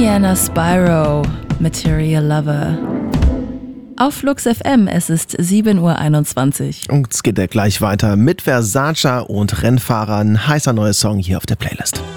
Indiana Spyro, Material Lover. Auf Flux FM, es ist 7:21 Uhr. Und es geht ja gleich weiter mit Versace und Rennfahrern. Heißer neuer Song hier auf der Playlist.